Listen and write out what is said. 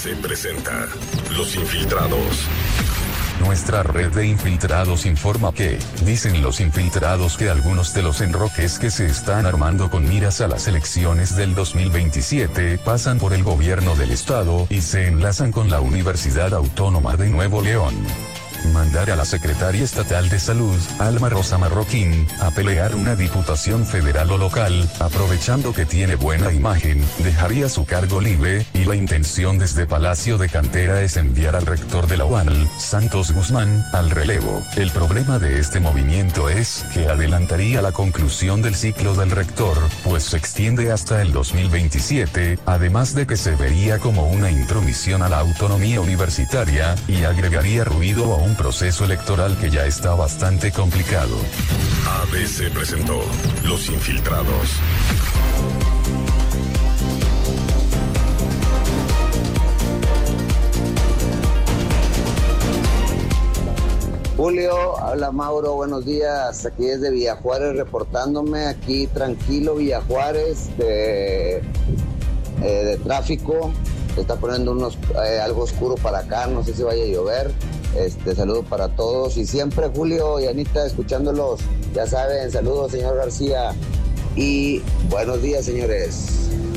ABC presenta Los Infiltrados. Nuestra red de infiltrados informa que, dicen los infiltrados, que algunos de los enroques que se están armando con miras a las elecciones del 2027 pasan por el gobierno del estado y se enlazan con la Universidad Autónoma de Nuevo León. Mandar a la secretaria estatal de salud, Alma Rosa Marroquín, a pelear una diputación federal o local, aprovechando que tiene buena imagen, dejaría su cargo libre, y la intención desde Palacio de Cantera es enviar al rector de la UANL, Santos Guzmán, al relevo. El problema de este movimiento es que adelantaría la conclusión del ciclo del rector, pues se extiende hasta el 2027, además de que se vería como una intromisión a la autonomía universitaria, y agregaría ruido a un proceso electoral que ya está bastante complicado. ABC presentó Los Infiltrados. Julio, habla Mauro, buenos días, aquí desde Villa Juárez reportándome, aquí tranquilo Villa Juárez de tráfico, se está poniendo algo oscuro para acá, no sé si vaya a llover. Saludo para todos y siempre Julio y Anita escuchándolos, ya saben, saludos señor García y buenos días señores.